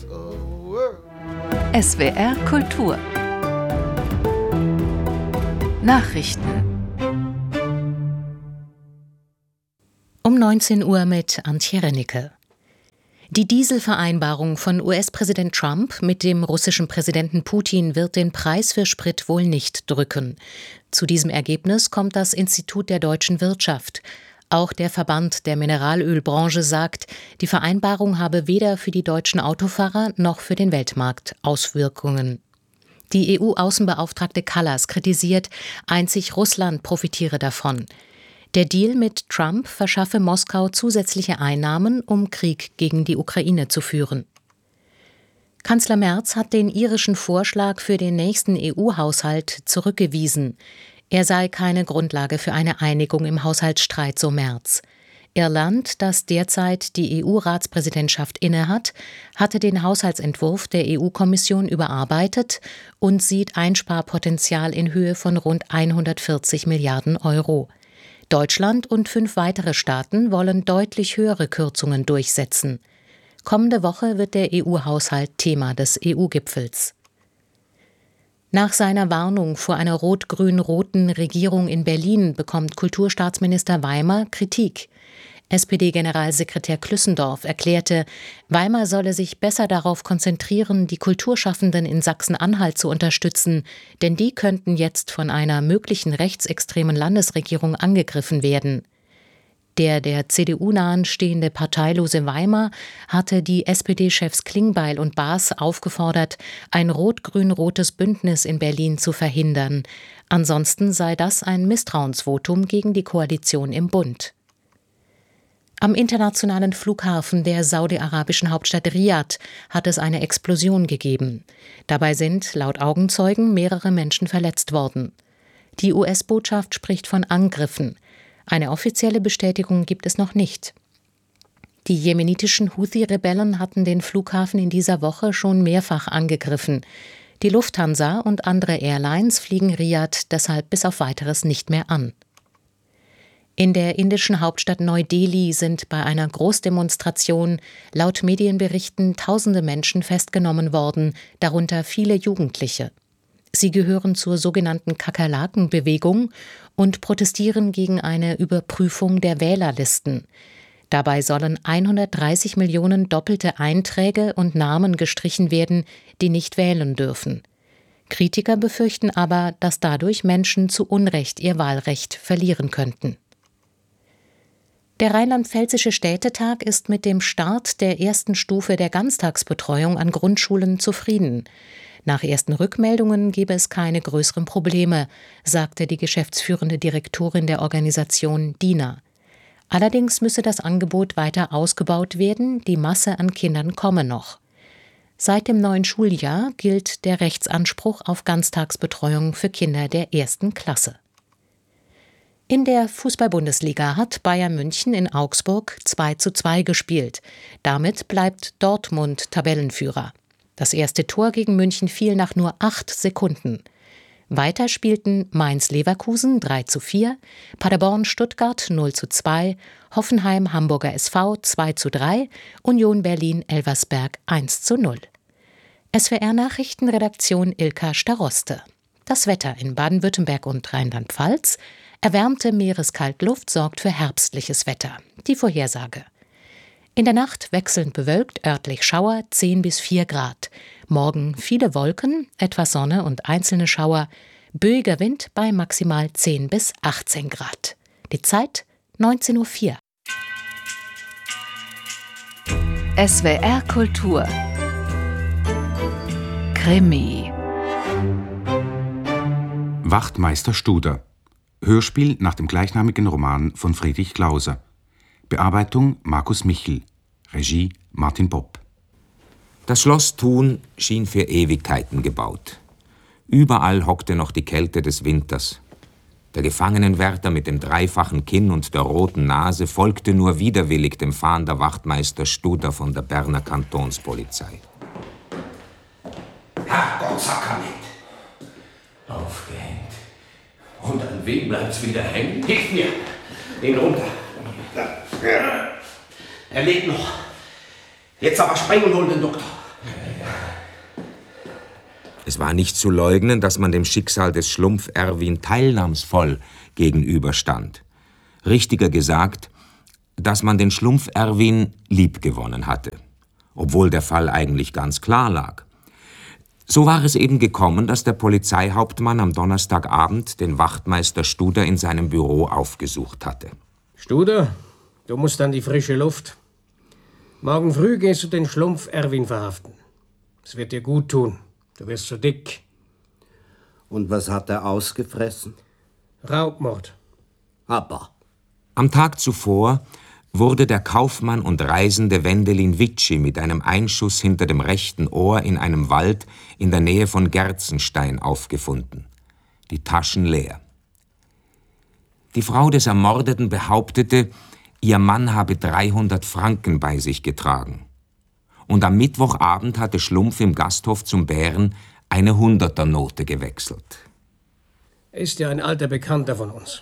SWR Kultur Nachrichten um 19 Uhr mit Antje Rennicke. Die Dieselvereinbarung von US-Präsident Trump mit dem russischen Präsidenten Putin wird den Preis für Sprit wohl nicht drücken. Zu diesem Ergebnis kommt das Institut der deutschen Wirtschaft. Auch der Verband der Mineralölbranche sagt, die Vereinbarung habe weder für die deutschen Autofahrer noch für den Weltmarkt Auswirkungen. Die EU-Außenbeauftragte Kallas kritisiert, einzig Russland profitiere davon. Der Deal mit Trump verschaffe Moskau zusätzliche Einnahmen, um Krieg gegen die Ukraine zu führen. Kanzler Merz hat den irischen Vorschlag für den nächsten EU-Haushalt zurückgewiesen. Er sei keine Grundlage für eine Einigung im Haushaltsstreit, so Merz. Irland, das derzeit die EU-Ratspräsidentschaft innehat, hatte den Haushaltsentwurf der EU-Kommission überarbeitet und sieht Einsparpotenzial in Höhe von rund 140 Milliarden Euro. Deutschland und 5 weitere Staaten wollen deutlich höhere Kürzungen durchsetzen. Kommende Woche wird der EU-Haushalt Thema des EU-Gipfels. Nach seiner Warnung vor einer rot-grün-roten Regierung in Berlin bekommt Kulturstaatsminister Weimer Kritik. SPD-Generalsekretär Klüssendorf erklärte, Weimer solle sich besser darauf konzentrieren, die Kulturschaffenden in Sachsen-Anhalt zu unterstützen, denn die könnten jetzt von einer möglichen rechtsextremen Landesregierung angegriffen werden. Der CDU nahen stehende parteilose Weimer hatte die SPD-Chefs Klingbeil und Baas aufgefordert, ein rot-grün-rotes Bündnis in Berlin zu verhindern. Ansonsten sei das ein Misstrauensvotum gegen die Koalition im Bund. Am internationalen Flughafen der saudi-arabischen Hauptstadt Riad hat es eine Explosion gegeben. Dabei sind, laut Augenzeugen, mehrere Menschen verletzt worden. Die US-Botschaft spricht von Angriffen. Eine offizielle Bestätigung gibt es noch nicht. Die jemenitischen Houthi-Rebellen hatten den Flughafen in dieser Woche schon mehrfach angegriffen. Die Lufthansa und andere Airlines fliegen Riad deshalb bis auf Weiteres nicht mehr an. In der indischen Hauptstadt Neu-Delhi sind bei einer Großdemonstration laut Medienberichten tausende Menschen festgenommen worden, darunter viele Jugendliche. Sie gehören zur sogenannten Kakerlaken-Bewegung und protestieren gegen eine Überprüfung der Wählerlisten. Dabei sollen 130 Millionen doppelte Einträge und Namen gestrichen werden, die nicht wählen dürfen. Kritiker befürchten aber, dass dadurch Menschen zu Unrecht ihr Wahlrecht verlieren könnten. Der Rheinland-Pfälzische Städtetag ist mit dem Start der ersten Stufe der Ganztagsbetreuung an Grundschulen zufrieden. Nach ersten Rückmeldungen gebe es keine größeren Probleme, sagte die geschäftsführende Direktorin der Organisation DINA. Allerdings müsse das Angebot weiter ausgebaut werden, die Masse an Kindern komme noch. Seit dem neuen Schuljahr gilt der Rechtsanspruch auf Ganztagsbetreuung für Kinder der 1. Klasse. In der Fußball-Bundesliga hat Bayern München in Augsburg 2:2 gespielt. Damit bleibt Dortmund Tabellenführer. Das erste Tor gegen München fiel nach nur 8 Sekunden. Weiter spielten Mainz-Leverkusen 3:4, Paderborn-Stuttgart 0:2, Hoffenheim-Hamburger SV 2:3, Union Berlin-Elversberg 1:0. SWR-Nachrichtenredaktion Ilka Staroste. Das Wetter in Baden-Württemberg und Rheinland-Pfalz. Erwärmte Meereskaltluft sorgt für herbstliches Wetter. Die Vorhersage. In der Nacht wechselnd bewölkt, örtlich Schauer 10 bis 4 Grad. Morgen viele Wolken, etwas Sonne und einzelne Schauer. Böiger Wind bei maximal 10 bis 18 Grad. Die Zeit 19:04 Uhr. SWR Kultur Krimi Wachtmeister Studer. Hörspiel nach dem gleichnamigen Roman von Friedrich Glauser. Bearbeitung Markus Michel. Regie Martin Popp. Das Schloss Thun schien für Ewigkeiten gebaut. Überall hockte noch die Kälte des Winters. Der Gefangenenwärter mit dem dreifachen Kinn und der roten Nase folgte nur widerwillig dem Fahnder Wachtmeister Studer von der Berner Kantonspolizei. Herrgott, Sakerlet! Aufgehängt. Und an wem bleibt's wieder hängen? Hilf mir! Den runter! Er lebt noch. Jetzt aber spring und hol den Doktor. Es war nicht zu leugnen, dass man dem Schicksal des Schlumpf Erwin teilnahmsvoll gegenüberstand. Richtiger gesagt, dass man den Schlumpf Erwin liebgewonnen hatte, obwohl der Fall eigentlich ganz klar lag. So war es eben gekommen, dass der Polizeihauptmann am Donnerstagabend den Wachtmeister Studer in seinem Büro aufgesucht hatte. Studer, du musst an die frische Luft. Morgen früh gehst du den Schlumpf Erwin verhaften. Es wird dir gut tun. Du wirst so dick. Und was hat er ausgefressen? Raubmord. Aber. Am Tag zuvor wurde der Kaufmann und reisende Wendelin Witschi mit einem Einschuss hinter dem rechten Ohr in einem Wald in der Nähe von Gerzenstein aufgefunden. Die Taschen leer. Die Frau des Ermordeten behauptete, ihr Mann habe 300 Franken bei sich getragen. Und am Mittwochabend hatte Schlumpf im Gasthof zum Bären eine 100er-Note gewechselt. Er ist ja ein alter Bekannter von uns.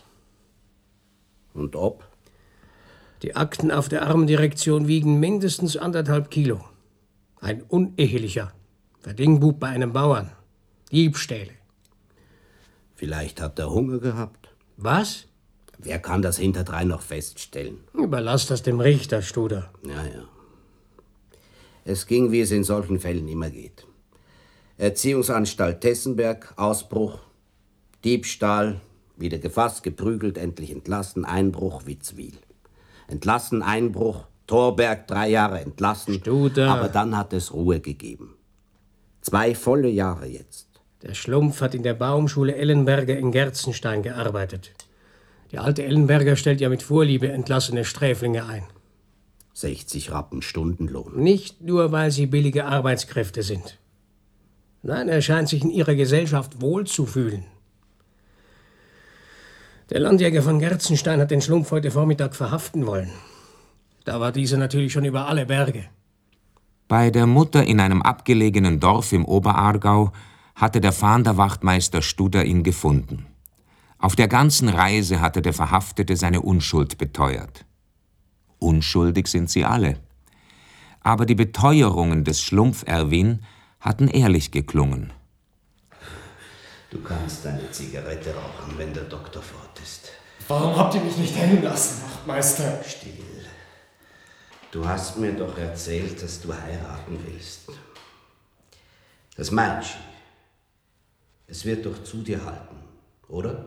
Und ob? Die Akten auf der Armendirektion wiegen mindestens 1,5 Kilo. Ein unehelicher. Verdingbub bei einem Bauern. Diebstähle. Vielleicht hat er Hunger gehabt. Was? Wer kann das hinterdrein noch feststellen? Überlass das dem Richter, Studer. Ja. Es ging, wie es in solchen Fällen immer geht. Erziehungsanstalt Tessenberg, Ausbruch, Diebstahl, wieder gefasst, geprügelt, endlich entlassen, Einbruch, Witzwil. Entlassen, Einbruch, Thorberg, 3 Jahre entlassen. Studer. Aber dann hat es Ruhe gegeben. 2 volle Jahre jetzt. Der Schlumpf hat in der Baumschule Ellenberger in Gerzenstein gearbeitet. Die alte Ellenberger stellt ja mit Vorliebe entlassene Sträflinge ein. 60 Rappen Stundenlohn. Nicht nur, weil sie billige Arbeitskräfte sind. Nein, er scheint sich in ihrer Gesellschaft wohl zu fühlen. Der Landjäger von Gerzenstein hat den Schlumpf heute Vormittag verhaften wollen. Da war dieser natürlich schon über alle Berge. Bei der Mutter in einem abgelegenen Dorf im Oberaargau hatte der Fahnderwachtmeister Studer ihn gefunden. Auf der ganzen Reise hatte der Verhaftete seine Unschuld beteuert. Unschuldig sind sie alle. Aber die Beteuerungen des Schlumpf Erwin hatten ehrlich geklungen. Du kannst eine Zigarette rauchen, wenn der Doktor fort ist. Warum habt ihr mich nicht hängen lassen, Wachtmeister? Still. Du hast mir doch erzählt, dass du heiraten willst. Das Meitschi. Es wird doch zu dir halten, oder?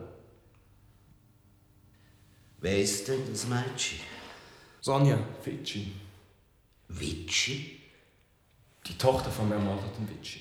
Wer ist denn das Meitschi? Sonja Witschi. Witschi? Die Tochter vom ermordeten Witschi.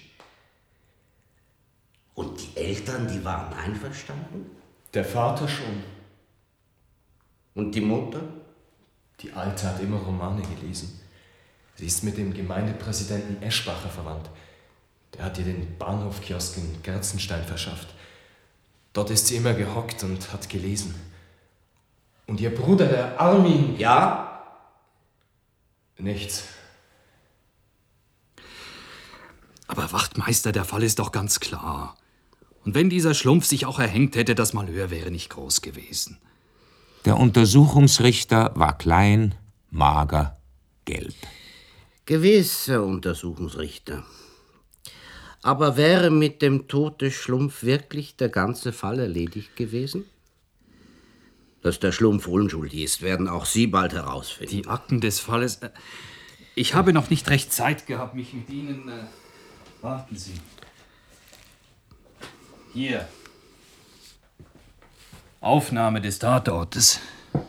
Und die Eltern, die waren einverstanden? Der Vater schon. Und die Mutter? Die Alte hat immer Romane gelesen. Sie ist mit dem Gemeindepräsidenten Eschbacher verwandt. Der hat ihr den Bahnhofkiosk in Gerzenstein verschafft. Dort ist sie immer gehockt und hat gelesen. Und ihr Bruder, der Armin... Ja? Nichts. Aber Wachtmeister, der Fall ist doch ganz klar. Und wenn dieser Schlumpf sich auch erhängt hätte, das Malheur wäre nicht groß gewesen. Der Untersuchungsrichter war klein, mager, gelb. Gewiss, Herr Untersuchungsrichter. Aber wäre mit dem Tod des Schlumpf wirklich der ganze Fall erledigt gewesen? Dass der Schlumpf unschuldig ist, werden auch Sie bald herausfinden. Die Akten des Falles... Ich habe noch nicht recht Zeit gehabt, mich mit Ihnen... Warten Sie. Hier. Aufnahme des Tatortes.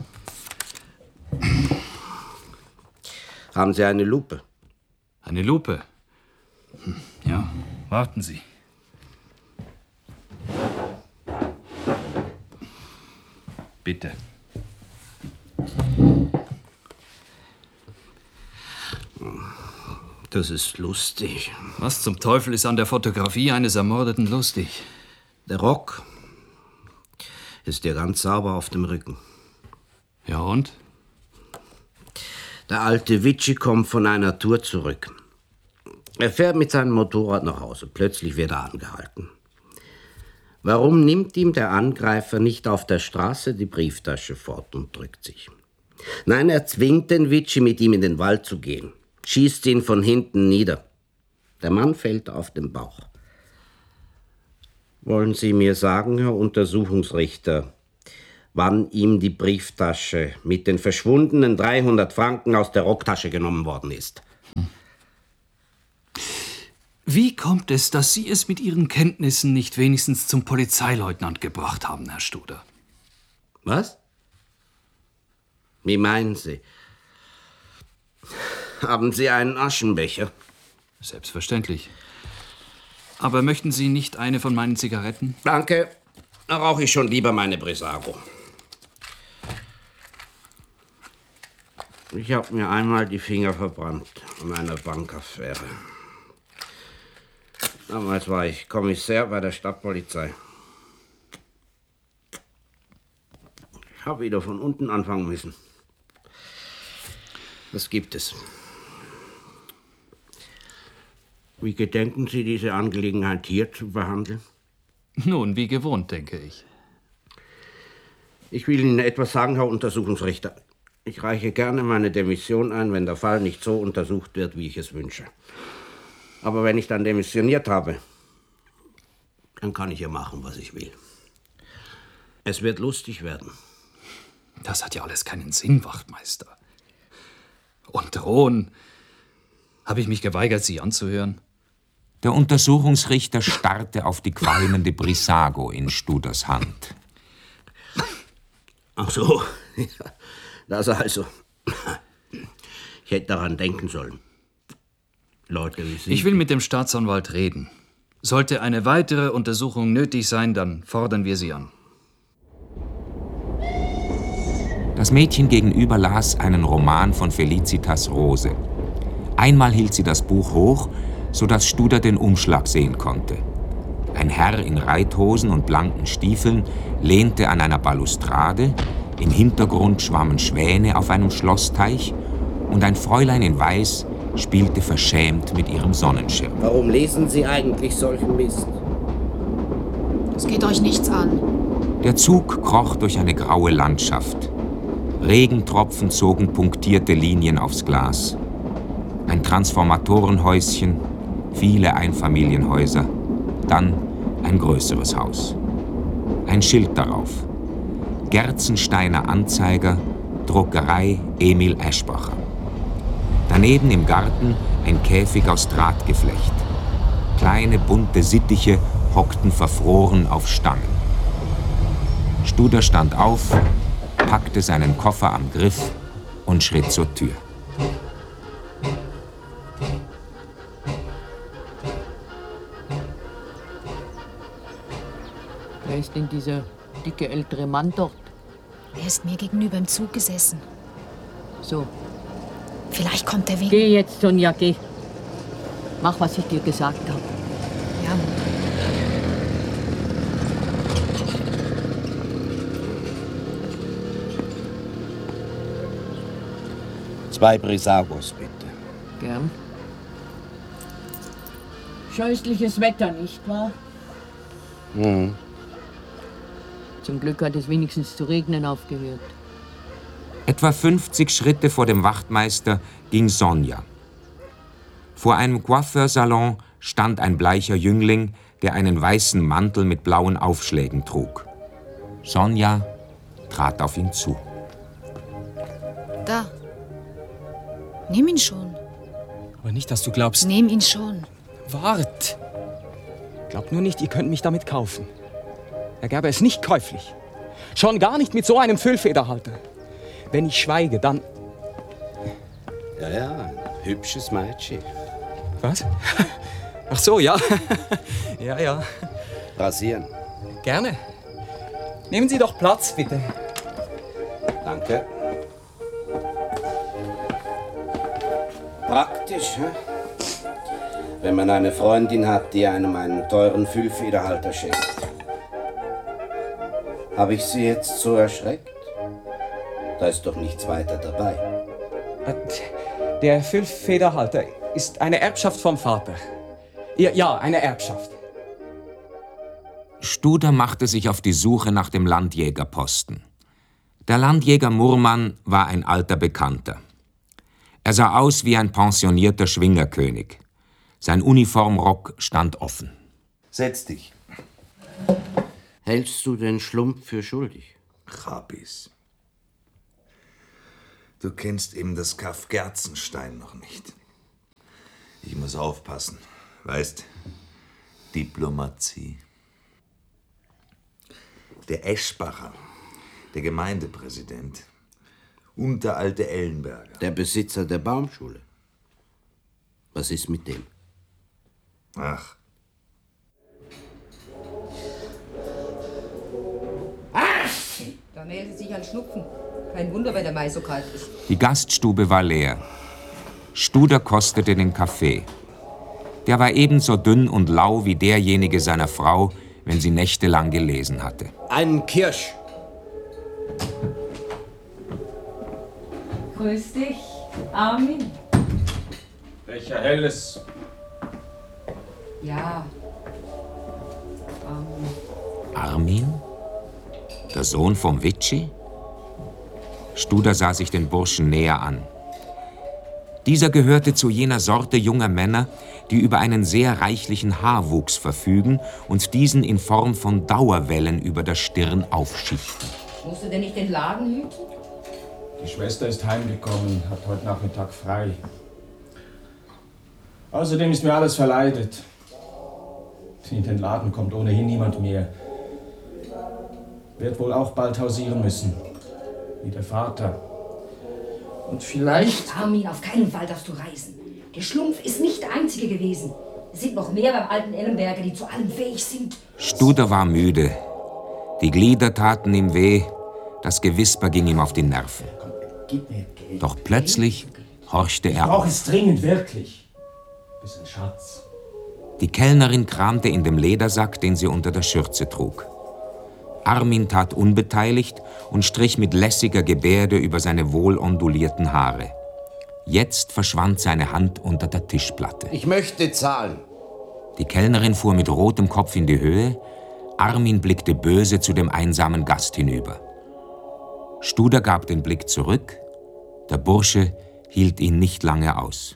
Haben Sie eine Lupe? Eine Lupe? Ja, warten Sie. Bitte. Das ist lustig. Was zum Teufel ist an der Fotografie eines Ermordeten lustig? Der Rock ist ja ganz sauber auf dem Rücken. Ja und? Der alte Witschi kommt von einer Tour zurück. Er fährt mit seinem Motorrad nach Hause. Plötzlich wird er angehalten. Warum nimmt ihm der Angreifer nicht auf der Straße die Brieftasche fort und drückt sich? Nein, er zwingt den Witschi, mit ihm in den Wald zu gehen. Schießt ihn von hinten nieder. Der Mann fällt auf den Bauch. Wollen Sie mir sagen, Herr Untersuchungsrichter, wann ihm die Brieftasche mit den verschwundenen 300 Franken aus der Rocktasche genommen worden ist? Wie kommt es, dass Sie es mit Ihren Kenntnissen nicht wenigstens zum Polizeileutnant gebracht haben, Herr Studer? Was? Wie meinen Sie? Haben Sie einen Aschenbecher? Selbstverständlich. Aber möchten Sie nicht eine von meinen Zigaretten? Danke. Da rauche ich schon lieber meine Brisago. Ich habe mir einmal die Finger verbrannt an einer Bankaffäre. Damals war ich Kommissär bei der Stadtpolizei. Ich habe wieder von unten anfangen müssen. Das gibt es. Wie gedenken Sie, diese Angelegenheit hier zu behandeln? Nun, wie gewohnt, denke ich. Ich will Ihnen etwas sagen, Herr Untersuchungsrichter. Ich reiche gerne meine Demission ein, wenn der Fall nicht so untersucht wird, wie ich es wünsche. Aber wenn ich dann demissioniert habe, dann kann ich hier machen, was ich will. Es wird lustig werden. Das hat ja alles keinen Sinn, Wachtmeister. Und drohen? Habe ich mich geweigert, Sie anzuhören? Der Untersuchungsrichter starrte auf die qualmende Brisago in Studers Hand. Ach so, das also. Ich hätte daran denken sollen. Leute wie Sie. Ich will mit dem Staatsanwalt reden. Sollte eine weitere Untersuchung nötig sein, dann fordern wir sie an. Das Mädchen gegenüber las einen Roman von Felicitas Rose. Einmal hielt sie das Buch hoch, sodass Studer den Umschlag sehen konnte. Ein Herr in Reithosen und blanken Stiefeln lehnte an einer Balustrade, im Hintergrund schwammen Schwäne auf einem Schlossteich und ein Fräulein in Weiß spielte verschämt mit ihrem Sonnenschirm. Warum lesen Sie eigentlich solchen Mist? Es geht euch nichts an. Der Zug kroch durch eine graue Landschaft. Regentropfen zogen punktierte Linien aufs Glas. Ein Transformatorenhäuschen, viele Einfamilienhäuser, dann ein größeres Haus. Ein Schild darauf: Gerzensteiner Anzeiger, Druckerei Emil Eschbacher. Daneben im Garten ein Käfig aus Drahtgeflecht. Kleine bunte Sittiche hockten verfroren auf Stangen. Studer stand auf, packte seinen Koffer am Griff und schritt zur Tür. Wer ist denn dieser dicke ältere Mann dort? Er ist mir gegenüber im Zug gesessen. So. Vielleicht kommt er wegen... Geh jetzt, Sonja, geh. Mach, was ich dir gesagt habe. Ja. Zwei Brisagos, bitte. Gern. Scheußliches Wetter, nicht wahr? Mhm. Zum Glück hat es wenigstens zu regnen aufgehört. Etwa 50 Schritte vor dem Wachtmeister ging Sonja. Vor einem Coiffeursalon stand ein bleicher Jüngling, der einen weißen Mantel mit blauen Aufschlägen trug. Sonja trat auf ihn zu. Da. Nimm ihn schon. Aber nicht, dass du glaubst... Nimm ihn schon. Wart! Glaub nur nicht, ihr könnt mich damit kaufen. Er gäbe es nicht käuflich. Schon gar nicht mit so einem Füllfederhalter. Wenn ich schweige, dann... Ja, ja, hübsches Mädchen. Was? Ach so, ja. Ja, ja. Rasieren. Gerne. Nehmen Sie doch Platz, bitte. Danke. Praktisch, hä? Wenn man eine Freundin hat, die einem einen teuren Füllfederhalter schenkt. Habe ich Sie jetzt so erschreckt? Da ist doch nichts weiter dabei. Der Füllfederhalter ist eine Erbschaft vom Vater. Ja, eine Erbschaft. Studer machte sich auf die Suche nach dem Landjägerposten. Der Landjäger Murmann war ein alter Bekannter. Er sah aus wie ein pensionierter Schwingerkönig. Sein Uniformrock stand offen. Setz dich. Hältst du den Schlumpf für schuldig? Chabis. Du kennst eben das Kaff Gerzenstein noch nicht. Ich muss aufpassen. Weißt, Diplomatie. Der Eschbacher, der Gemeindepräsident und der alte Ellenberger. Der Besitzer der Baumschule. Was ist mit dem? Ach. Da meldet sich ein Schnupfen. Kein Wunder, wenn der Mai so kalt ist. Die Gaststube war leer. Studer kostete den Kaffee. Der war ebenso dünn und lau wie derjenige seiner Frau, wenn sie nächtelang gelesen hatte. Einen Kirsch. Grüß dich, Armin. Becher Helles. Ja. Armin? Der Sohn vom Witschi? Studer sah sich den Burschen näher an. Dieser gehörte zu jener Sorte junger Männer, die über einen sehr reichlichen Haarwuchs verfügen und diesen in Form von Dauerwellen über der Stirn aufschichten. Musst du denn nicht den Laden hüten? Die Schwester ist heimgekommen, hat heute Nachmittag frei. Außerdem ist mir alles verleidet. In den Laden kommt ohnehin niemand mehr. Wird wohl auch bald hausieren müssen. Wie der Vater. Und vielleicht... Armin, auf keinen Fall darfst du reisen. Der Schlumpf ist nicht der Einzige gewesen. Es sind noch mehr beim alten Ellenberger, die zu allem fähig sind. Studer war müde. Die Glieder taten ihm weh. Das Gewisper ging ihm auf die Nerven. Gib mir Geld. Doch plötzlich horchte er Ich brauche auf. es dringend, wirklich. Bisschen Schatz. Die Kellnerin kramte in dem Ledersack, den sie unter der Schürze trug. Armin tat unbeteiligt und strich mit lässiger Gebärde über seine wohlondulierten Haare. Jetzt verschwand seine Hand unter der Tischplatte. Ich möchte zahlen. Die Kellnerin fuhr mit rotem Kopf in die Höhe. Armin blickte böse zu dem einsamen Gast hinüber. Studer gab den Blick zurück. Der Bursche hielt ihn nicht lange aus.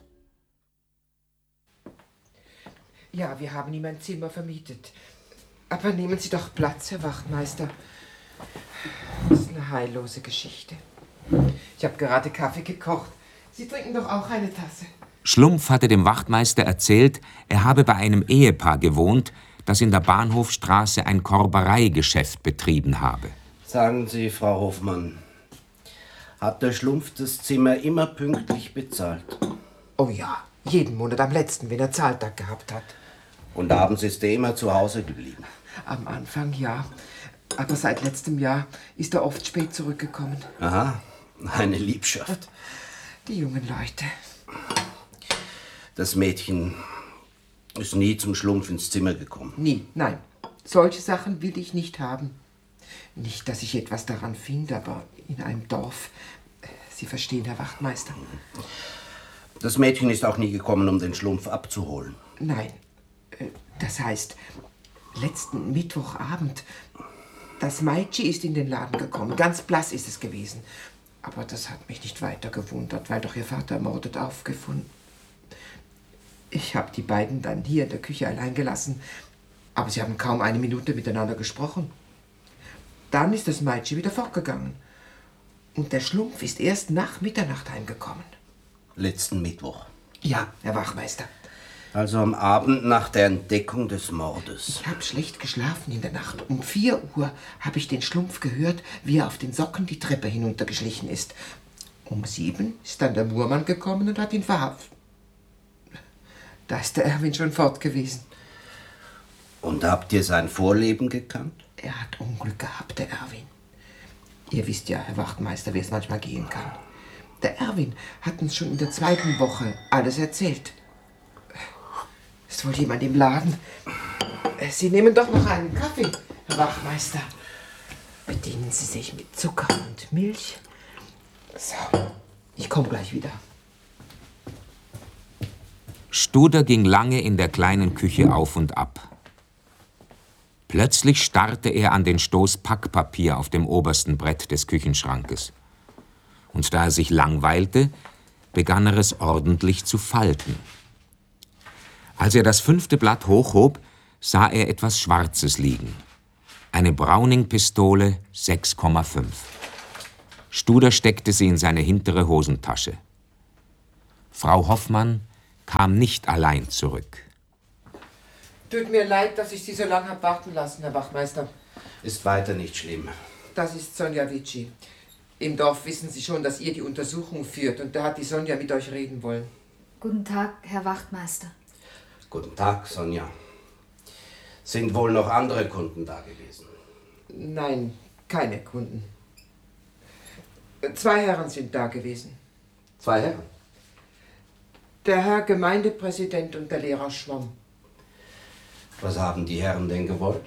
Ja, wir haben ihm ein Zimmer vermietet. Aber nehmen Sie doch Platz, Herr Wachtmeister. Das ist eine heillose Geschichte. Ich habe gerade Kaffee gekocht. Sie trinken doch auch eine Tasse. Schlumpf hatte dem Wachtmeister erzählt, er habe bei einem Ehepaar gewohnt, das in der Bahnhofstraße ein Korbereigeschäft betrieben habe. Sagen Sie, Frau Hofmann, hat der Schlumpf das Zimmer immer pünktlich bezahlt? Oh ja, jeden Monat am letzten, wenn er Zahltag gehabt hat. Und abends ist er immer zu Hause geblieben? Am Anfang ja, aber seit letztem Jahr ist er oft spät zurückgekommen. Aha, eine Liebschaft. Die jungen Leute. Das Mädchen ist nie zum Schlumpf ins Zimmer gekommen. Nie, nein. Solche Sachen will ich nicht haben. Nicht, dass ich etwas daran finde, aber in einem Dorf. Sie verstehen, Herr Wachtmeister. Das Mädchen ist auch nie gekommen, um den Schlumpf abzuholen. Nein. Das heißt, letzten Mittwochabend, das Meitschi ist in den Laden gekommen. Ganz blass ist es gewesen. Aber das hat mich nicht weiter gewundert, weil doch ihr Vater ermordet aufgefunden. Ich habe die beiden dann hier in der Küche allein gelassen. Aber sie haben kaum eine Minute miteinander gesprochen. Dann ist das Meitschi wieder fortgegangen. Und der Schlumpf ist erst nach Mitternacht heimgekommen. Letzten Mittwoch? Ja, Herr Wachtmeister. Also am Abend nach der Entdeckung des Mordes. Ich habe schlecht geschlafen in der Nacht. Um 4 Uhr habe ich den Schlumpf gehört, wie er auf den Socken die Treppe hinuntergeschlichen ist. Um 7 ist dann der Murmann gekommen und hat ihn verhaftet. Da ist der Erwin schon fort gewesen. Und habt ihr sein Vorleben gekannt? Er hat Unglück gehabt, der Erwin. Ihr wisst ja, Herr Wachtmeister, wie es manchmal gehen kann. Der Erwin hat uns schon in der 2. Woche alles erzählt. Ist wohl jemand im Laden? Sie nehmen doch noch einen Kaffee, Herr Wachtmeister. Bedienen Sie sich mit Zucker und Milch. So, ich komme gleich wieder. Studer ging lange in der kleinen Küche auf und ab. Plötzlich starrte er an den Stoß Packpapier auf dem obersten Brett des Küchenschrankes. Und da er sich langweilte, begann er es ordentlich zu falten. Als er das 5. Blatt hochhob, sah er etwas Schwarzes liegen. Eine Browning-Pistole 6,5. Studer steckte sie in seine hintere Hosentasche. Frau Hoffmann kam nicht allein zurück. Tut mir leid, dass ich Sie so lange habe warten lassen, Herr Wachtmeister. Ist weiter nicht schlimm. Das ist Sonja Vici. Im Dorf wissen Sie schon, dass ihr die Untersuchung führt und da hat die Sonja mit euch reden wollen. Guten Tag, Herr Wachtmeister. Guten Tag, Sonja. Sind wohl noch andere Kunden da gewesen? Nein, keine Kunden. 2 Herren sind da gewesen. 2 Herren? Der Herr Gemeindepräsident und der Lehrer Schwamm. Was haben die Herren denn gewollt?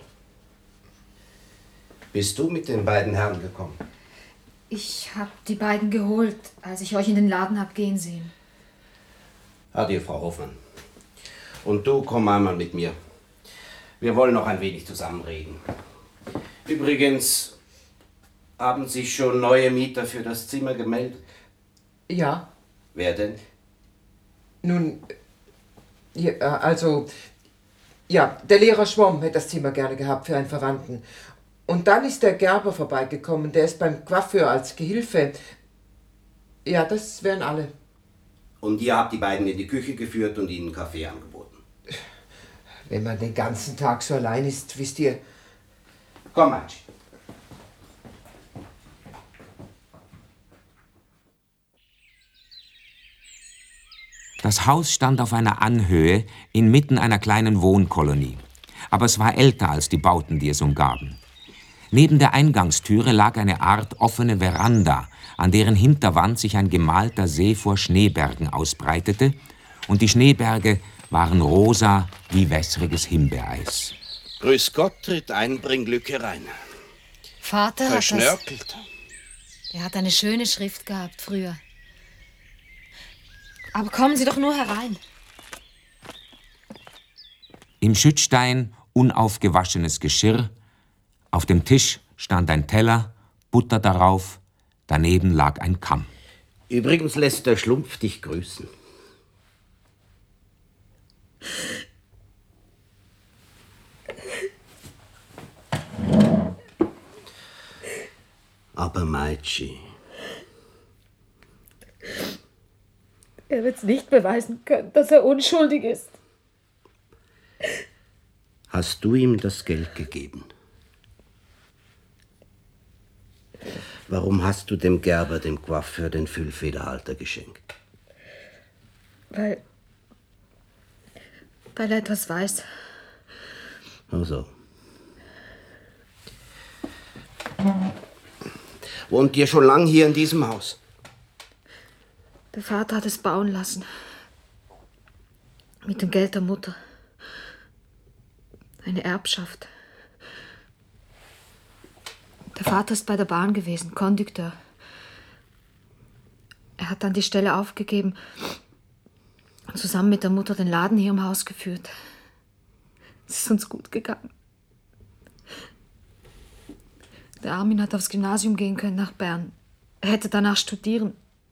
Bist du mit den beiden Herren gekommen? Ich habe die beiden geholt, als ich euch in den Laden hab gehen sehen. Adieu, Frau Hoffmann. Und du, komm einmal mit mir. Wir wollen noch ein wenig zusammen reden. Übrigens, haben sich schon neue Mieter für das Zimmer gemeldet? Ja. Wer denn? Nun, der Lehrer Schwamm hätte das Zimmer gerne gehabt für einen Verwandten. Und dann ist der Gerber vorbeigekommen, der ist beim Coiffeur als Gehilfe. Ja, das wären alle. Und ihr habt die beiden in die Küche geführt und ihnen Kaffee angeboten? Wenn man den ganzen Tag so allein ist, wisst ihr... Komm, Manchi. Das Haus stand auf einer Anhöhe inmitten einer kleinen Wohnkolonie. Aber es war älter als die Bauten, die es umgaben. Neben der Eingangstüre lag eine Art offene Veranda, an deren Hinterwand sich ein gemalter See vor Schneebergen ausbreitete, und die Schneeberge waren rosa wie wässriges Himbeereis. Grüß Gott, tritt ein, bring Glück herein. Vater Verschnörkelt. Er hat eine schöne Schrift gehabt früher. Aber kommen Sie doch nur herein. Im Schüttstein unaufgewaschenes Geschirr, auf dem Tisch stand ein Teller, Butter darauf, daneben lag ein Kamm. Übrigens lässt der Schlumpf dich grüßen. Aber Meitschi... Er wird es nicht beweisen können, dass er unschuldig ist. Hast du ihm das Geld gegeben? Warum hast du dem Gerber, dem Coiffeur, den Füllfederhalter geschenkt? Weil er etwas weiß. Ach so. Wohnt ihr schon lang hier in diesem Haus? Der Vater hat es bauen lassen. Mit dem Geld der Mutter. Eine Erbschaft. Der Vater ist bei der Bahn gewesen, Kondukteur. Er hat dann die Stelle aufgegeben und zusammen mit der Mutter den Laden hier im Haus geführt. Es ist uns gut gegangen. Der Armin hat aufs Gymnasium gehen können nach Bern. Er hätte danach studieren.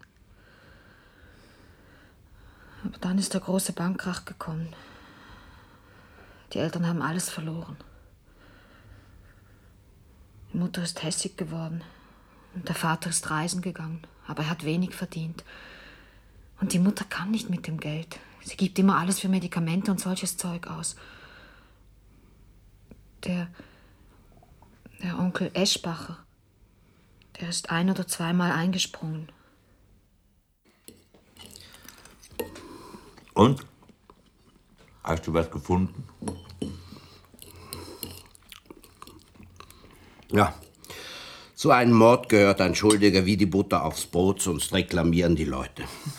Aber dann ist der große Bankkrach gekommen. Die Eltern haben alles verloren. Die Mutter ist hässig geworden und der Vater ist reisen gegangen, aber er hat wenig verdient. Und die Mutter kann nicht mit dem Geld. Sie gibt immer alles für Medikamente und solches Zeug aus. Der Onkel Eschbacher, der ist 1- oder 2-mal eingesprungen. Und? Hast du was gefunden? Ja. Zu einem Mord gehört ein Schuldiger wie die Butter aufs Brot, sonst reklamieren die Leute.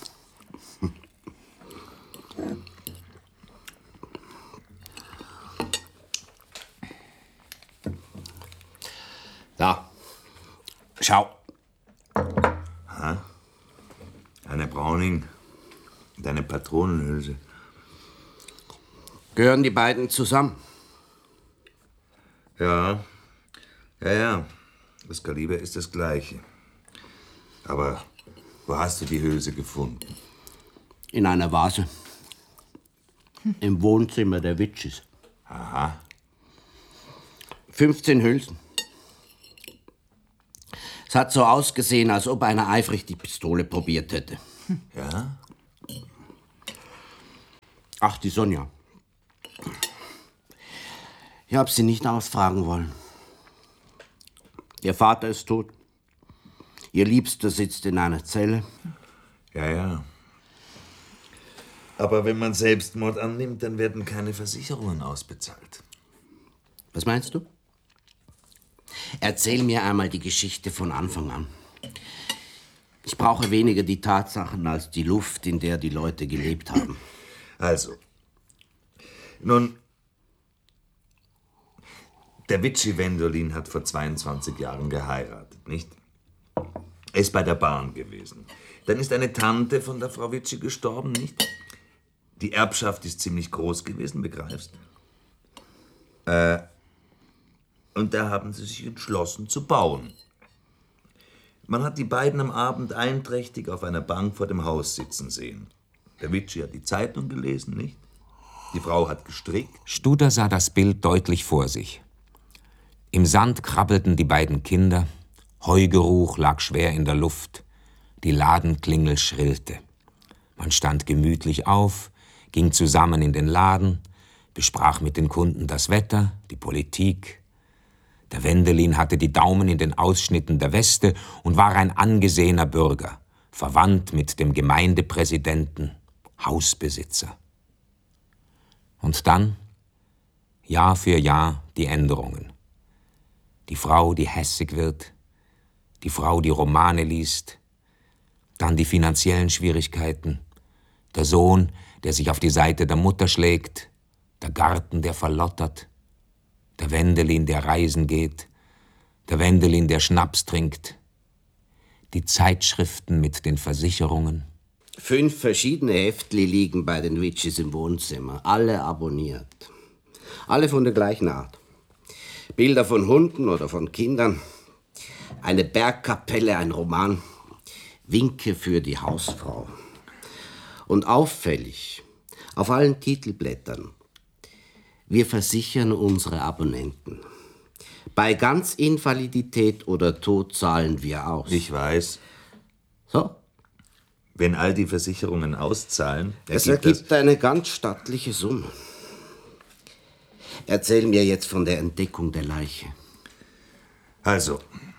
Da. Schau. Ha? Eine Browning und eine Patronenhülse. Gehören die beiden zusammen? Ja. Das Kaliber ist das gleiche. Aber wo hast du die Hülse gefunden? In einer Vase. Im Wohnzimmer der Witches. Aha. 15 Hülsen. Es hat so ausgesehen, als ob einer eifrig die Pistole probiert hätte. Ja? Ach, die Sonja. Ich hab sie nicht ausfragen wollen. Ihr Vater ist tot. Ihr Liebster sitzt in einer Zelle. Ja, ja. Aber wenn man Selbstmord annimmt, dann werden keine Versicherungen ausbezahlt. Was meinst du? Erzähl mir einmal die Geschichte von Anfang an. Ich brauche weniger die Tatsachen als die Luft, in der die Leute gelebt haben. Also, nun, der Vichy Wendolin hat vor 22 Jahren geheiratet, nicht? Er ist bei der Bahn gewesen. Dann ist eine Tante von der Frau Vichy gestorben, nicht? Die Erbschaft ist ziemlich groß gewesen, begreifst? Und da haben sie sich entschlossen zu bauen. Man hat die beiden am Abend einträchtig auf einer Bank vor dem Haus sitzen sehen. Der Vichy hat die Zeitung gelesen, nicht? Die Frau hat gestrickt. Studer sah das Bild deutlich vor sich. Im Sand krabbelten die beiden Kinder, Heugeruch lag schwer in der Luft, die Ladenklingel schrillte. Man stand gemütlich auf, ging zusammen in den Laden, besprach mit den Kunden das Wetter, die Politik. Der Wendelin hatte die Daumen in den Ausschnitten der Weste und war ein angesehener Bürger, verwandt mit dem Gemeindepräsidenten, Hausbesitzer. Und dann, Jahr für Jahr, die Änderungen. Die Frau, die hässig wird, die Frau, die Romane liest, dann die finanziellen Schwierigkeiten, der Sohn, der sich auf die Seite der Mutter schlägt, der Garten, der verlottert, der Wendelin, der reisen geht, der Wendelin, der Schnaps trinkt, die Zeitschriften mit den Versicherungen. 5 verschiedene Heftli liegen bei den Witches im Wohnzimmer, alle abonniert. Alle von der gleichen Art. Bilder von Hunden oder von Kindern, eine Bergkapelle, ein Roman, Winke für die Hausfrau. Und auffällig, auf allen Titelblättern, wir versichern unsere Abonnenten. Bei Ganzinvalidität oder Tod zahlen wir aus. Ich weiß. So? Wenn all die Versicherungen auszahlen, es ergibt eine ganz stattliche Summe. Erzähl mir jetzt von der Entdeckung der Leiche. Also,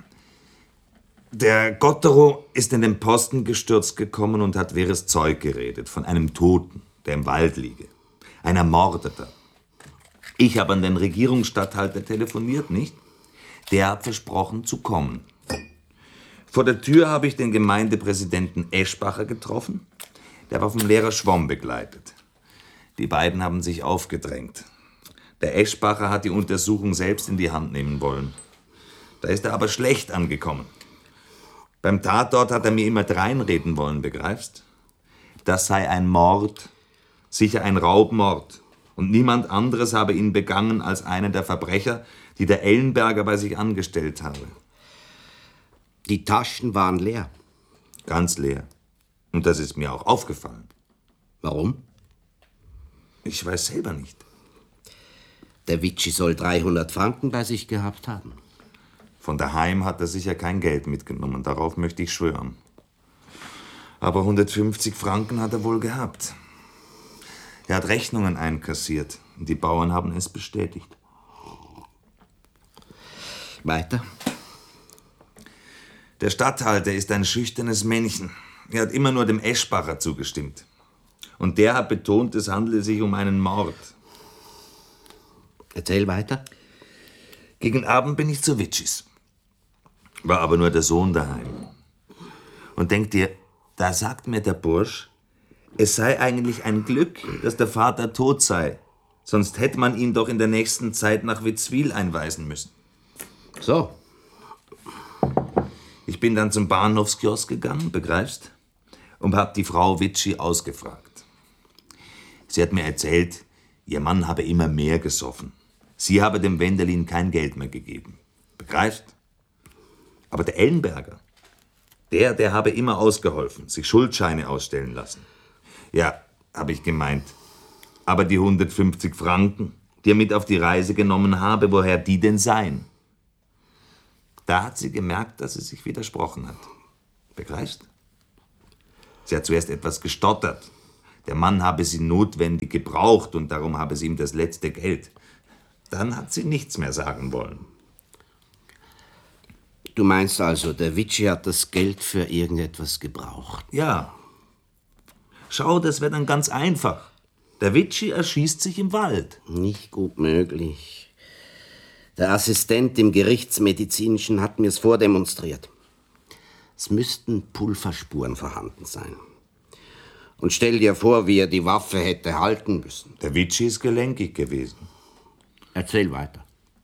der Gotterow ist in den Posten gestürzt gekommen und hat wirres Zeug geredet von einem Toten, der im Wald liege. Ein Ermordeter. Ich habe an den Regierungsstatthalter telefoniert, nicht? Der hat versprochen zu kommen. Vor der Tür habe ich den Gemeindepräsidenten Eschbacher getroffen. Der war vom Lehrer Schwomm begleitet. Die beiden haben sich aufgedrängt. Der Eschbacher hat die Untersuchung selbst in die Hand nehmen wollen. Da ist er aber schlecht angekommen. Beim Tatort hat er mir immer dreinreden wollen, begreifst? Das sei ein Mord, sicher ein Raubmord. Und niemand anderes habe ihn begangen als einer der Verbrecher, die der Ellenberger bei sich angestellt habe. Die Taschen waren leer. Ganz leer. Und das ist mir auch aufgefallen. Warum? Ich weiß selber nicht. Der Vichy soll 300 Franken bei sich gehabt haben. Von daheim hat er sicher kein Geld mitgenommen, darauf möchte ich schwören. Aber 150 Franken hat er wohl gehabt. Er hat Rechnungen einkassiert und die Bauern haben es bestätigt. Weiter? Der Statthalter ist ein schüchternes Männchen. Er hat immer nur dem Eschbacher zugestimmt. Und der hat betont, es handele sich um einen Mord. Erzähl weiter. Gegen Abend bin ich zu Witschis. War aber nur der Sohn daheim. Und denk dir, da sagt mir der Bursch, es sei eigentlich ein Glück, dass der Vater tot sei. Sonst hätte man ihn doch in der nächsten Zeit nach Witzwil einweisen müssen. So. Ich bin dann zum Bahnhofskiosk gegangen, begreifst? Und hab die Frau Vichy ausgefragt. Sie hat mir erzählt, ihr Mann habe immer mehr gesoffen. Sie habe dem Wendelin kein Geld mehr gegeben. Begreifst? Aber der Ellenberger, der habe immer ausgeholfen, sich Schuldscheine ausstellen lassen. Ja, habe ich gemeint. Aber die 150 Franken, die er mit auf die Reise genommen habe, woher die denn seien? Da hat sie gemerkt, dass sie sich widersprochen hat. Begreifst? Sie hat zuerst etwas gestottert. Der Mann habe sie notwendig gebraucht und darum habe sie ihm das letzte Geld. Dann hat sie nichts mehr sagen wollen. Du meinst also, der Witschi hat das Geld für irgendetwas gebraucht? Ja. Schau, das wird dann ganz einfach. Der Witschi erschießt sich im Wald. Nicht gut möglich. Der Assistent im Gerichtsmedizinischen hat mir's vordemonstriert. Es müssten Pulverspuren vorhanden sein. Und stell dir vor, wie er die Waffe hätte halten müssen. Der Witschi ist gelenkig gewesen. Erzähl weiter.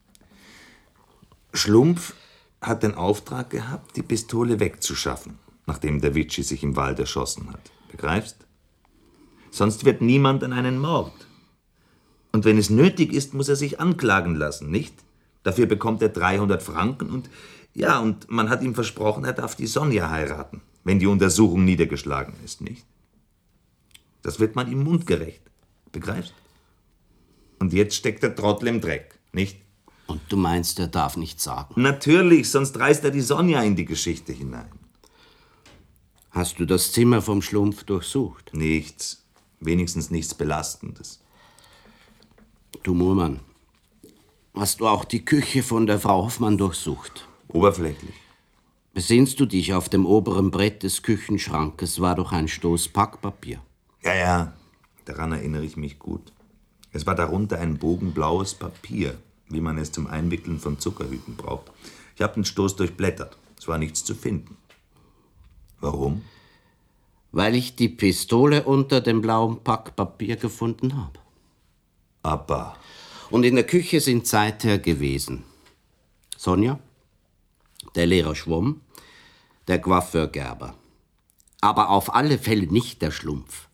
Schlumpf hat den Auftrag gehabt, die Pistole wegzuschaffen, nachdem der Witschi sich im Wald erschossen hat. Begreifst? Sonst wird niemand an einen Mord. Und wenn es nötig ist, muss er sich anklagen lassen, nicht? Dafür bekommt er 300 Franken und man hat ihm versprochen, er darf die Sonja heiraten, wenn die Untersuchung niedergeschlagen ist, nicht? Das wird man ihm mundgerecht. Begreifst? Und jetzt steckt der Trottel im Dreck, nicht? Und du meinst, er darf nichts sagen? Natürlich, sonst reißt er die Sonja in die Geschichte hinein. Hast du das Zimmer vom Schlumpf durchsucht? Nichts. Wenigstens nichts Belastendes. Du Murmann, hast du auch die Küche von der Frau Hoffmann durchsucht? Oberflächlich. Besinnst du dich, auf dem oberen Brett des Küchenschrankes war doch ein Stoß Packpapier? Ja, daran erinnere ich mich gut. Es war darunter ein Bogen blaues Papier, wie man es zum Einwickeln von Zuckerhüten braucht. Ich habe den Stoß durchblättert. Es war nichts zu finden. Warum? Weil ich die Pistole unter dem blauen Packpapier gefunden habe. Aber... Und in der Küche sind seither gewesen Sonja, der Lehrer Schwomm, der Coiffeur Gerber. Aber auf alle Fälle nicht der Schlumpf.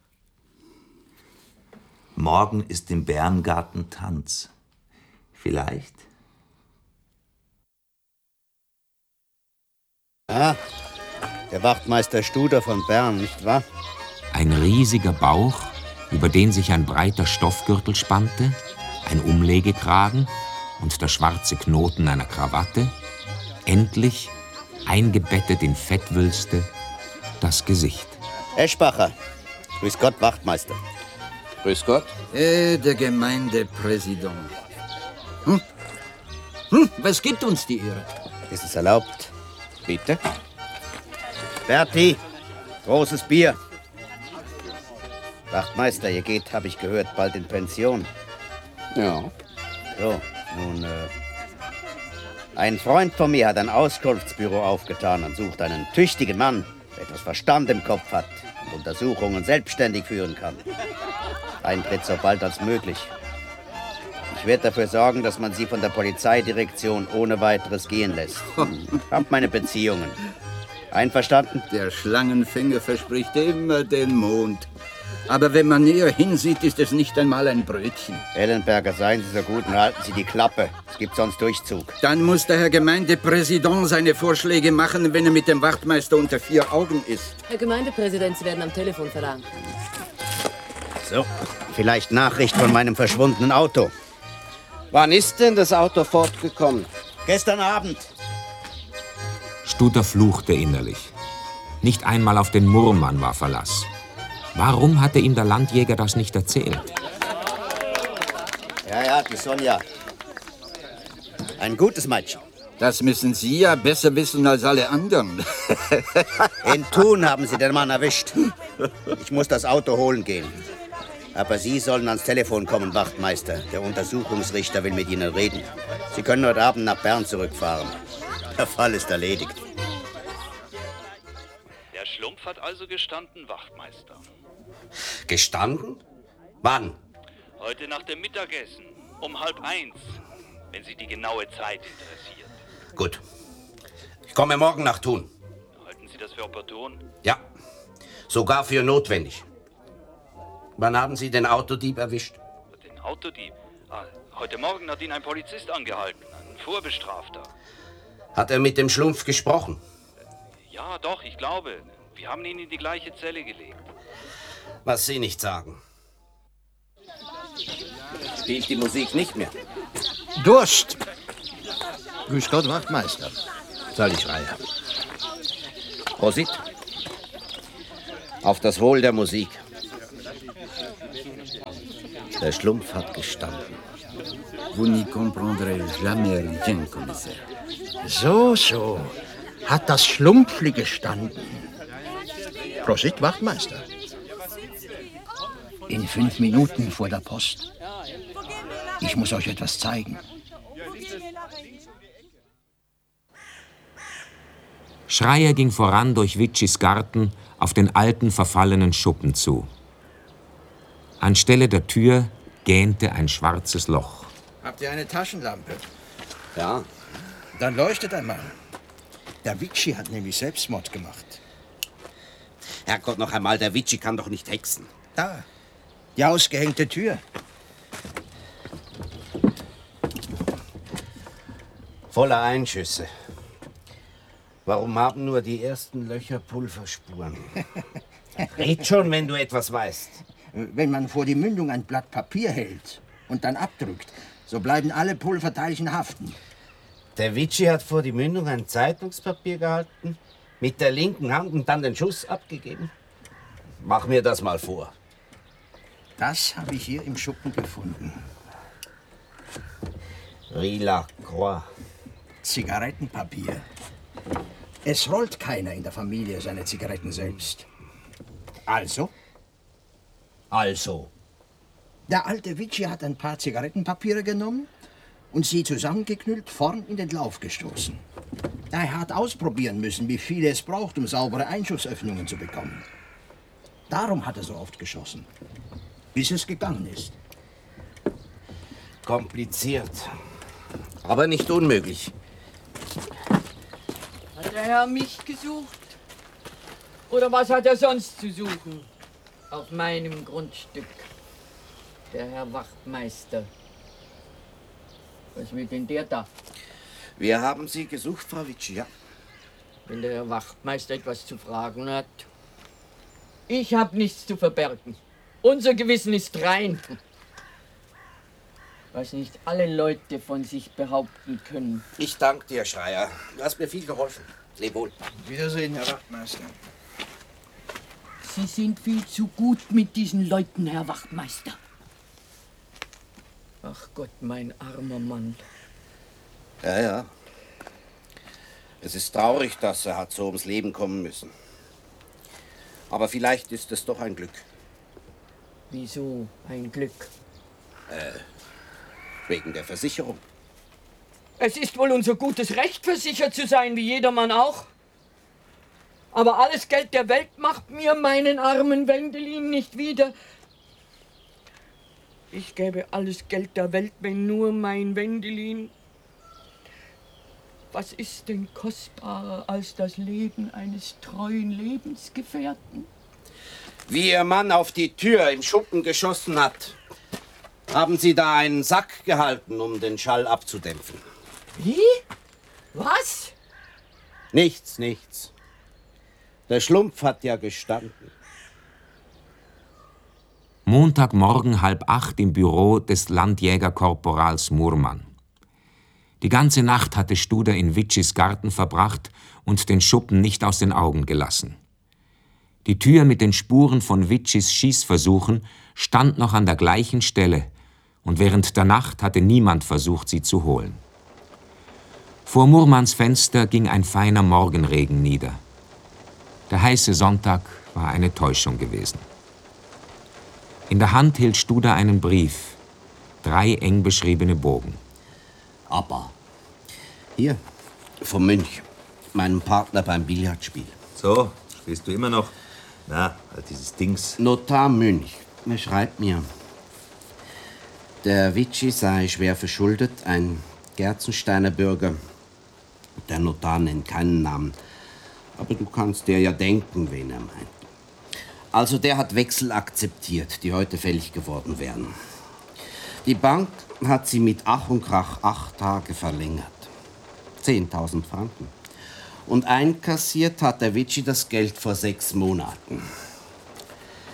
Morgen ist im Bärengarten Tanz. Vielleicht? Ah, der Wachtmeister Studer von Bern, nicht wahr? Ein riesiger Bauch, über den sich ein breiter Stoffgürtel spannte, ein Umlegekragen und der schwarze Knoten einer Krawatte, endlich, eingebettet in Fettwülste, das Gesicht. Eschbacher, grüß Gott, Wachtmeister. Grüß Gott. Der Gemeindepräsident. Was gibt uns die Ehre? Ist es erlaubt? Bitte. Berti, großes Bier. Wachtmeister, ihr geht, habe ich gehört, bald in Pension. Ja. So, nun, ein Freund von mir hat ein Auskunftsbüro aufgetan und sucht einen tüchtigen Mann, der etwas Verstand im Kopf hat und Untersuchungen selbstständig führen kann. Eintritt so bald als möglich. Ich werde dafür sorgen, dass man Sie von der Polizeidirektion ohne weiteres gehen lässt. Hab meine Beziehungen. Einverstanden? Der Schlangenfänger verspricht immer den Mond. Aber wenn man näher hinsieht, ist es nicht einmal ein Brötchen. Ellenberger, seien Sie so gut und halten Sie die Klappe. Es gibt sonst Durchzug. Dann muss der Herr Gemeindepräsident seine Vorschläge machen, wenn er mit dem Wachtmeister unter 4 Augen ist. Herr Gemeindepräsident, Sie werden am Telefon verlangt. So, vielleicht Nachricht von meinem verschwundenen Auto. Wann ist denn das Auto fortgekommen? Gestern Abend. Studer fluchte innerlich. Nicht einmal auf den Murrmann war Verlass. Warum hatte ihm der Landjäger das nicht erzählt? Ja, die Sonja. Ein gutes Mädchen. Das müssen Sie ja besser wissen als alle anderen. In Thun haben Sie den Mann erwischt. Ich muss das Auto holen gehen. Aber Sie sollen ans Telefon kommen, Wachtmeister. Der Untersuchungsrichter will mit Ihnen reden. Sie können heute Abend nach Bern zurückfahren. Der Fall ist erledigt. Der Schlumpf hat also gestanden, Wachtmeister. Gestanden? Wann? Heute nach dem Mittagessen, um 12:30, wenn Sie die genaue Zeit interessiert. Gut. Ich komme morgen nach Thun. Halten Sie das für opportun? Ja, sogar für notwendig. Wann haben Sie den Autodieb erwischt? Den Autodieb? Heute Morgen hat ihn ein Polizist angehalten, ein Vorbestrafter. Hat er mit dem Schlumpf gesprochen? Ja, doch, ich glaube. Wir haben ihn in die gleiche Zelle gelegt. Was Sie nicht sagen. spielt die Musik nicht mehr. Durst! Grüß Gott, Wachtmeister. Soll ich Schreier? Prosit. Auf das Wohl der Musik. Der Schlumpf hat gestanden. Vous n'y comprendrez jamais rien, Commissaire. So. Hat das Schlumpfli gestanden. Prosit, Wachtmeister. In 5 Minuten vor der Post. Ich muss euch etwas zeigen. Schreier ging voran durch Witschis Garten auf den alten, verfallenen Schuppen zu. Anstelle der Tür gähnte ein schwarzes Loch. Habt ihr eine Taschenlampe? Ja. Dann leuchtet einmal. Der Witschi hat nämlich Selbstmord gemacht. Herrgott, noch einmal, der Witschi kann doch nicht hexen. Da, die ausgehängte Tür. Voller Einschüsse. Warum haben nur die ersten Löcher Pulverspuren? Red schon, wenn du etwas weißt. Wenn man vor die Mündung ein Blatt Papier hält und dann abdrückt, so bleiben alle Pulverteilchen haften. Der Witschi hat vor die Mündung ein Zeitungspapier gehalten, mit der linken Hand und dann den Schuss abgegeben. Mach mir das mal vor. Das habe ich hier im Schuppen gefunden. Rila Croix. Zigarettenpapier. Es rollt keiner in der Familie seine Zigaretten selbst. Also? Der alte Witschi hat ein paar Zigarettenpapiere genommen und sie zusammengeknüllt vorn in den Lauf gestoßen. Er hat ausprobieren müssen, wie viel es braucht, um saubere Einschussöffnungen zu bekommen. Darum hat er so oft geschossen, bis es gegangen ist. Kompliziert, aber nicht unmöglich. Hat der Herr mich gesucht? Oder was hat er sonst zu suchen? Auf meinem Grundstück. Der Herr Wachtmeister. Was will denn der da? Wir haben Sie gesucht, Frau Witschi, ja. Wenn der Herr Wachtmeister etwas zu fragen hat. Ich habe nichts zu verbergen. Unser Gewissen ist rein. Was nicht alle Leute von sich behaupten können. Ich danke dir, Schreier. Du hast mir viel geholfen. Leb wohl. Wiedersehen, Herr Wachtmeister. Sie sind viel zu gut mit diesen Leuten, Herr Wachtmeister. Ach Gott, mein armer Mann. Ja. Es ist traurig, dass er hat so ums Leben kommen müssen. Aber vielleicht ist es doch ein Glück. Wieso ein Glück? Wegen der Versicherung. Es ist wohl unser gutes Recht, versichert zu sein, wie jedermann auch. Aber alles Geld der Welt macht mir meinen armen Wendelin nicht wieder. Ich gäbe alles Geld der Welt, wenn nur mein Wendelin. Was ist denn kostbarer als das Leben eines treuen Lebensgefährten? Wie Ihr Mann auf die Tür im Schuppen geschossen hat, haben Sie da einen Sack gehalten, um den Schall abzudämpfen. Wie? Was? Nichts. Der Schlumpf hat ja gestanden. Montagmorgen 7:30 im Büro des Landjägerkorporals Murmann. Die ganze Nacht hatte Studer in Witschis Garten verbracht und den Schuppen nicht aus den Augen gelassen. Die Tür mit den Spuren von Witschis Schießversuchen stand noch an der gleichen Stelle, und während der Nacht hatte niemand versucht, sie zu holen. Vor Murmanns Fenster ging ein feiner Morgenregen nieder. Der heiße Sonntag war eine Täuschung gewesen. In der Hand hielt Studer einen Brief, 3 eng beschriebene Bogen. Aber hier, vom Mönch, meinem Partner beim Billardspiel. So, spielst du immer noch? Na, dieses Dings. Notar Mönch, er schreibt mir, der Witschi sei schwer verschuldet, ein Gerzensteiner Bürger. Der Notar nennt keinen Namen, aber du kannst dir ja denken, wen er meint. Also der hat Wechsel akzeptiert, die heute fällig geworden wären. Die Bank hat sie mit Ach und Krach 8 Tage verlängert. 10.000 Franken. Und einkassiert hat der Witschi das Geld vor 6 Monaten.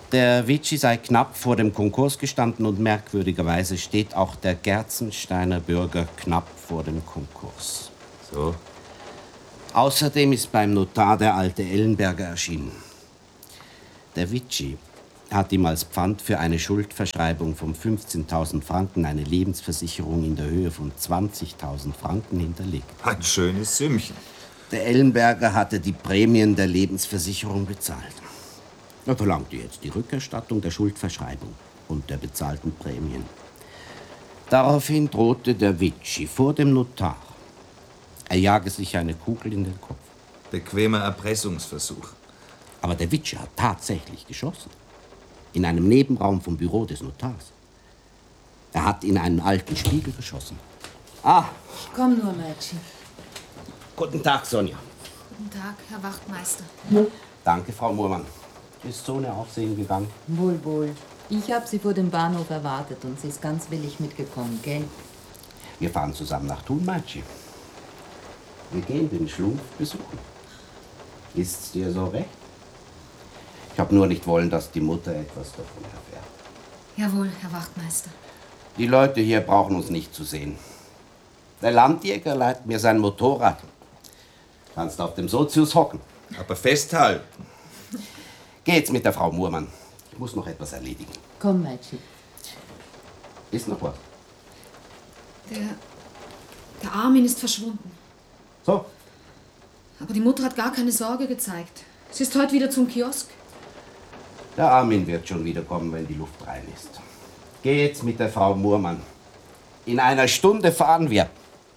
Der Vici sei knapp vor dem Konkurs gestanden und merkwürdigerweise steht auch der Gerzensteiner Bürger knapp vor dem Konkurs. So. Außerdem ist beim Notar der alte Ellenberger erschienen. Der Vici hat ihm als Pfand für eine Schuldverschreibung von 15.000 Franken eine Lebensversicherung in der Höhe von 20.000 Franken hinterlegt. Ein schönes Sümmchen. Der Ellenberger hatte die Prämien der Lebensversicherung bezahlt. Er verlangte jetzt die Rückerstattung der Schuldverschreibung und der bezahlten Prämien. Daraufhin drohte der Vici vor dem Notar, er jage sich eine Kugel in den Kopf. Bequemer Erpressungsversuch. Aber der Vici hat tatsächlich geschossen. In einem Nebenraum vom Büro des Notars. Er hat in einen alten Spiegel geschossen. Ah, Komm nur, Mädchen. guten Tag, Sonja. Guten Tag, Herr Wachtmeister. Danke, Frau Muhrmann. Ist so eine Aufsehen gegangen? Wohl, wohl. Ich habe sie vor dem Bahnhof erwartet und sie ist ganz willig mitgekommen, gell? Wir fahren zusammen nach Thun, Mädchen. Wir gehen den Schlumpf besuchen. Ist's dir so recht? Ich hab nur nicht wollen, dass die Mutter etwas davon erfährt. Jawohl, Herr Wachtmeister. Die Leute hier brauchen uns nicht zu sehen. Der Landjäger leiht mir sein Motorrad. Kannst auf dem Sozius hocken. Aber festhalten. Geht's mit der Frau Muhrmann. Ich muss noch etwas erledigen. Komm, Mädchen. Ist noch was? Der Armin ist verschwunden. So? Aber die Mutter hat gar keine Sorge gezeigt. Sie ist heute wieder zum Kiosk. Der Armin wird schon wieder kommen, wenn die Luft rein ist. Geh jetzt mit der Frau Muhrmann. In einer Stunde fahren wir.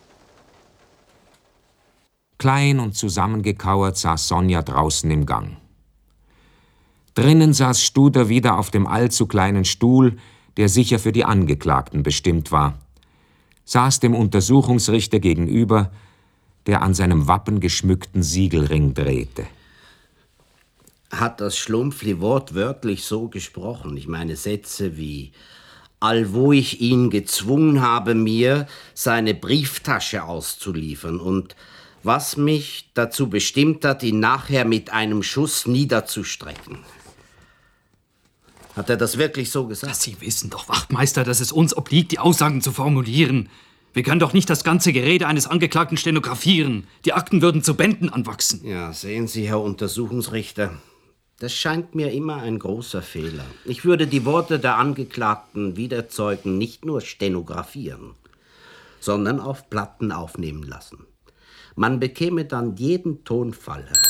Klein und zusammengekauert saß Sonja draußen im Gang. Drinnen saß Studer wieder auf dem allzu kleinen Stuhl, der sicher für die Angeklagten bestimmt war, saß dem Untersuchungsrichter gegenüber, der an seinem wappengeschmückten Siegelring drehte. Hat das Schlumpfli wortwörtlich so gesprochen? Ich meine Sätze wie: allwo ich ihn gezwungen habe, mir seine Brieftasche auszuliefern und was mich dazu bestimmt hat, ihn nachher mit einem Schuss niederzustrecken. Hat er das wirklich so gesagt? Sie wissen doch, Wachtmeister, dass es uns obliegt, die Aussagen zu formulieren. Wir können doch nicht das ganze Gerede eines Angeklagten stenografieren. Die Akten würden zu Bänden anwachsen. Ja, sehen Sie, Herr Untersuchungsrichter, das scheint mir immer ein großer Fehler. Ich würde die Worte der Angeklagten wie der Zeugen nicht nur stenografieren, sondern auf Platten aufnehmen lassen. Man bekäme dann jeden Tonfall heraus.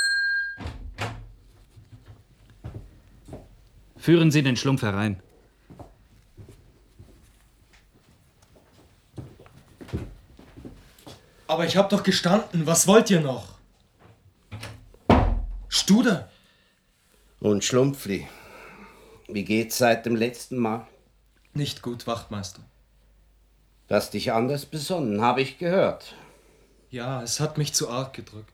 Führen Sie den Schlumpf herein. Aber ich hab doch gestanden. Was wollt ihr noch? Studer! Und Schlumpfli, wie geht's seit dem letzten Mal? Nicht gut, Wachtmeister. Du hast dich anders besonnen, habe ich gehört. Ja, es hat mich zu arg gedrückt.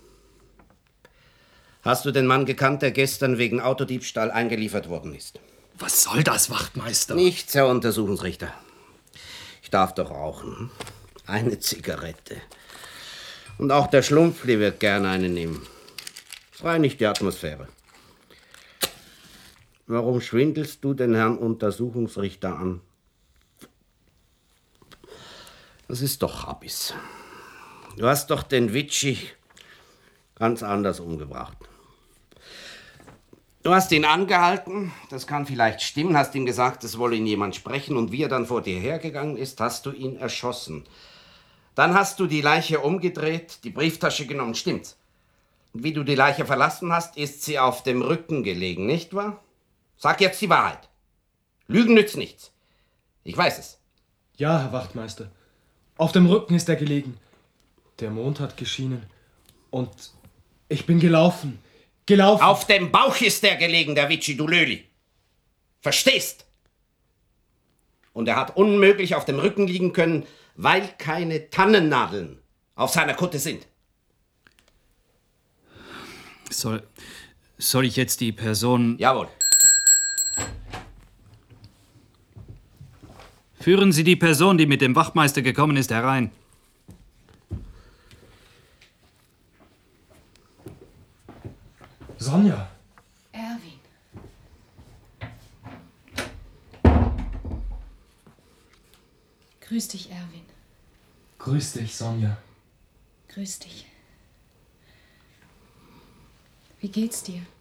Hast du den Mann gekannt, der gestern wegen Autodiebstahl eingeliefert worden ist? Was soll das, Wachtmeister? Nichts, Herr Untersuchungsrichter. Ich darf doch rauchen. Eine Zigarette. Und auch der Schlumpfli wird gerne eine nehmen. Es reinigt die Atmosphäre. Warum schwindelst du den Herrn Untersuchungsrichter an? Das ist doch Habis. Du hast doch den Vici ganz anders umgebracht. Du hast ihn angehalten, das kann vielleicht stimmen, hast ihm gesagt, es wolle ihn jemand sprechen, und wie er dann vor dir hergegangen ist, hast du ihn erschossen. Dann hast du die Leiche umgedreht, die Brieftasche genommen, stimmt's? Und wie du die Leiche verlassen hast, ist sie auf dem Rücken gelegen, nicht wahr? Sag jetzt die Wahrheit. Lügen nützt nichts. Ich weiß es. Ja, Herr Wachtmeister. Auf dem Rücken ist er gelegen. Der Mond hat geschienen. Und ich bin gelaufen. Gelaufen. Auf dem Bauch ist er gelegen, der Vici, du Löli. Verstehst? Und er hat unmöglich auf dem Rücken liegen können, weil keine Tannennadeln auf seiner Kutte sind. Soll ich jetzt die Person... Jawohl. Führen Sie die Person, die mit dem Wachtmeister gekommen ist, herein. Sonja. Erwin. Grüß dich, Erwin. Grüß dich, Sonja. Grüß dich. Wie geht's dir?